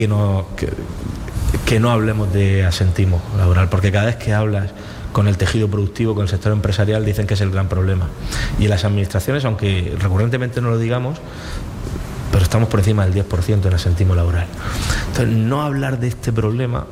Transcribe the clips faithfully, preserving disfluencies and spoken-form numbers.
que no, que, que no hablemos de asentismo laboral, porque cada vez que hablas con el tejido productivo, con el sector empresarial, dicen que es el gran problema. Y en las administraciones, aunque recurrentemente no lo digamos, pero estamos por encima del diez por ciento en asentismo laboral. Entonces, no hablar de este problema,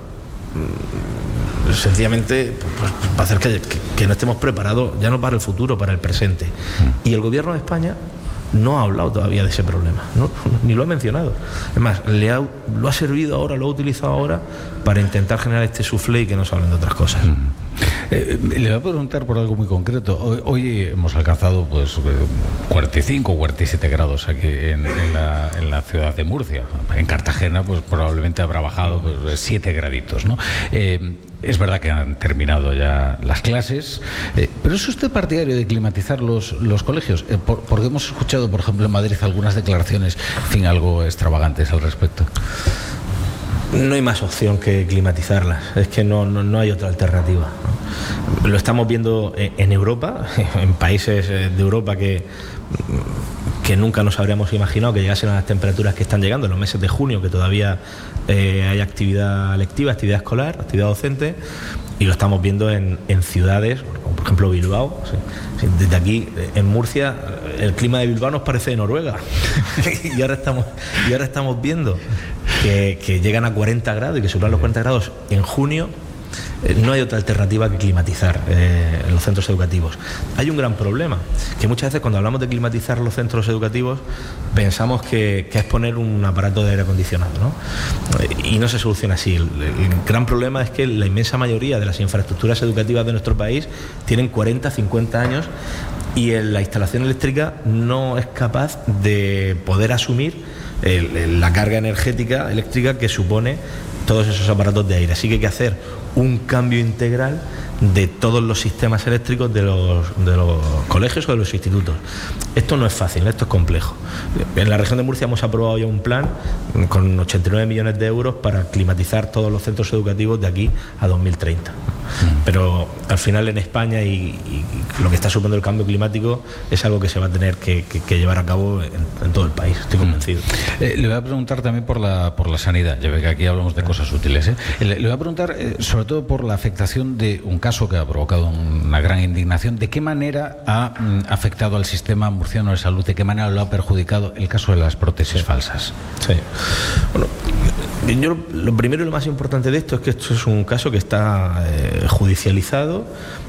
sencillamente, pues, va a hacer que, que, que no estemos preparados, ya no para el futuro, para el presente. Y el gobierno de España no ha hablado todavía de ese problema, ¿no? Ni lo ha mencionado. Es más, le ha, lo ha servido ahora, lo ha utilizado ahora para intentar generar este soufflé y que no se hablen de otras cosas. Mm. Eh, le voy a preguntar por algo muy concreto. Hoy, hoy hemos alcanzado pues cuarenta y cinco o cuarenta y siete grados aquí en, en, la, en la ciudad de Murcia. En Cartagena pues probablemente habrá bajado pues, siete graditos, ¿no? Eh, Es verdad que han terminado ya las clases, eh, pero ¿es usted partidario de climatizar los, los colegios? Eh, por, porque hemos escuchado, por ejemplo, en Madrid algunas declaraciones, en fin, algo extravagantes al respecto. No hay más opción que climatizarlas, es que no, no, no hay otra alternativa. Lo estamos viendo en Europa, en países de Europa que, que nunca nos habríamos imaginado que llegasen a las temperaturas que están llegando en los meses de junio, que todavía eh, hay actividad lectiva, actividad escolar, actividad docente, y lo estamos viendo en, en ciudades, como por ejemplo Bilbao. Desde aquí, en Murcia, el clima de Bilbao nos parece de Noruega. y, ahora estamos, y ahora estamos viendo que, que llegan a cuarenta grados y que superan los cuarenta grados en junio. No hay otra alternativa que climatizar eh, en los centros educativos. Hay un gran problema, que muchas veces cuando hablamos de climatizar los centros educativos pensamos que, que es poner un aparato de aire acondicionado, ¿no? Y no se soluciona así. El, el gran problema es que la inmensa mayoría de las infraestructuras educativas de nuestro país tienen cuarenta, cincuenta años y el, la instalación eléctrica no es capaz de poder asumir el, el, la carga energética eléctrica que supone todos esos aparatos de aire. Así que hay que hacer un cambio integral de todos los sistemas eléctricos de los, de los colegios o de los institutos. Esto no es fácil, esto es complejo. En la región de Murcia hemos aprobado ya un plan con ochenta y nueve millones de euros para climatizar todos los centros educativos de aquí a dos mil treinta. Pero al final en España y, y lo que está suponiendo el cambio climático es algo que se va a tener que, que, que llevar a cabo en, en todo el país, estoy convencido. Eh, le voy a preguntar también por la, por la sanidad, ya ve que aquí hablamos de cosas útiles, ¿eh? Le, le voy a preguntar eh, sobre todo por la afectación de un caso que ha provocado una gran indignación. ¿De qué manera ha mm, afectado al sistema murciano de salud? ¿De qué manera lo ha perjudicado el caso de las prótesis sí. falsas? Sí. Bueno, yo lo primero y lo más importante de esto es que esto es un caso que está eh, judicializado,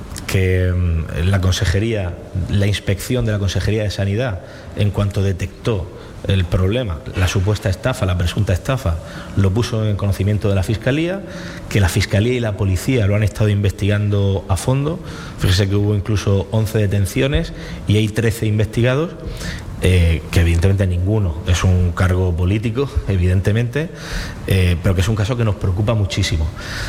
que eh, la consejería, la inspección de la Consejería de Sanidad, en cuanto detectó el problema, la supuesta estafa, la presunta estafa, lo puso en conocimiento de la Fiscalía, que la Fiscalía y la Policía lo han estado investigando a fondo. Fíjese que hubo incluso once detenciones y hay trece investigados. Eh, que evidentemente ninguno es un cargo político, evidentemente, eh, pero que es un caso que nos preocupa muchísimo.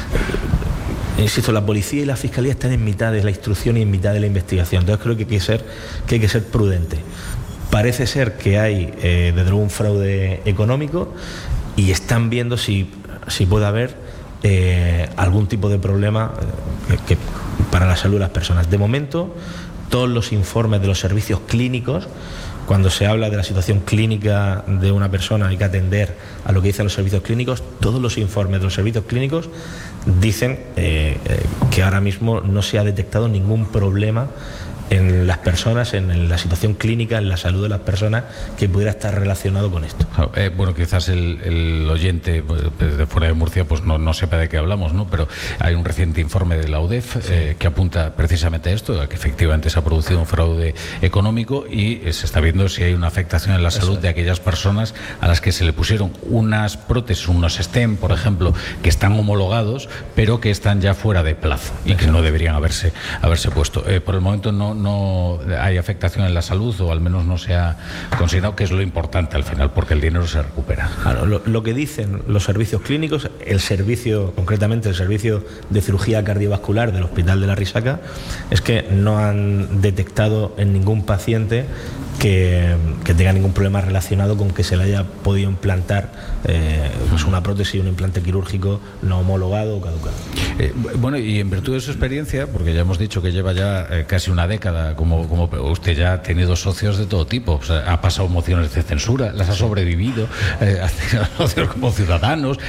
Eh, insisto, la policía y la fiscalía están en mitad de la instrucción y en mitad de la investigación, entonces creo que hay que ser, que hay que ser prudente. Parece ser que hay eh, desde luego un fraude económico y están viendo si, si puede haber eh, algún tipo de problema eh, que, que para la salud de las personas. De momento, todos los informes de los servicios clínicos, cuando se habla de la situación clínica de una persona, hay que atender a lo que dicen los servicios clínicos. Todos los informes de los servicios clínicos dicen eh, eh, que ahora mismo no se ha detectado ningún problema en las personas, en la situación clínica, en la salud de las personas que pudiera estar relacionado con esto. Eh, bueno, quizás el, el oyente pues, de fuera de Murcia pues no, no sepa de qué hablamos, ¿no? Pero hay un reciente informe de la U D E F sí. eh, que apunta precisamente a esto, a que efectivamente se ha producido un fraude económico y eh, se está viendo si hay una afectación en la salud de aquellas personas a las que se le pusieron unas prótesis, unos STEM, por ejemplo, que están homologados, pero que están ya fuera de plazo y que no deberían haberse, haberse puesto. Eh, por el momento no no hay afectación en la salud, o al menos no se ha considerado, que es lo importante al final, porque el dinero se recupera. Claro, lo, lo que dicen los servicios clínicos, el servicio, concretamente el servicio de cirugía cardiovascular del Hospital de la Risaca, es que no han detectado en ningún paciente que, que tenga ningún problema relacionado con que se le haya podido implantar eh, pues una prótesis, un implante quirúrgico no homologado o caducado. Eh, bueno, y en virtud de su experiencia, porque ya hemos dicho que lleva ya eh, casi una década, como, como usted ya ha tenido socios de todo tipo, o sea, ha pasado mociones de censura, las ha sobrevivido, eh, ha tenido socios como Ciudadanos,